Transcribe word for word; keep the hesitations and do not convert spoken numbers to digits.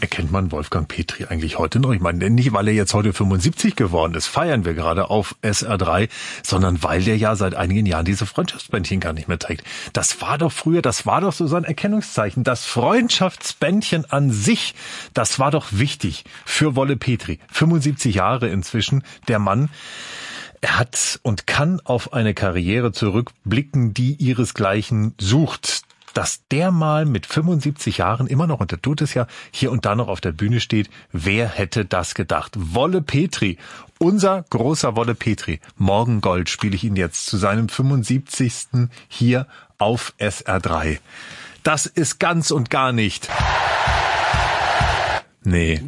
erkennt man Wolfgang Petri eigentlich heute noch? Ich meine, nicht, weil er jetzt heute fünfundsiebzig geworden ist, feiern wir gerade auf S R drei, sondern weil der ja seit einigen Jahren diese Freundschaftsbändchen gar nicht mehr trägt. Das war doch früher, das war doch so sein Erkennungszeichen. Das Freundschaftsbändchen an sich, das war doch wichtig für Wolle Petri. fünfundsiebzig Jahre inzwischen, der Mann. Er hat und kann auf eine Karriere zurückblicken, die ihresgleichen sucht. Dass der mal mit fünfundsiebzig Jahren immer noch, und der tut es ja, hier und da noch auf der Bühne steht, wer hätte das gedacht? Wolle Petri, unser großer Wolle Petri. Morgengold spiele ich ihn jetzt zu seinem fünfundsiebzigsten hier auf S R drei. Das ist ganz und gar nicht. Nee,